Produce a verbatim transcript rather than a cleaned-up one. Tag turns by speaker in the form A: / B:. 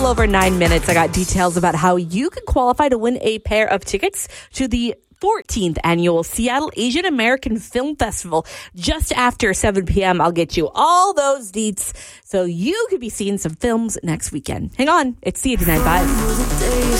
A: Over nine minutes, I got details about how you can qualify to win a pair of tickets to the fourteenth annual Seattle Asian American Film Festival just after seven p.m. I'll get you all those deets so you could be seeing some films next weekend. Hang on, it's C eighty-nine point five.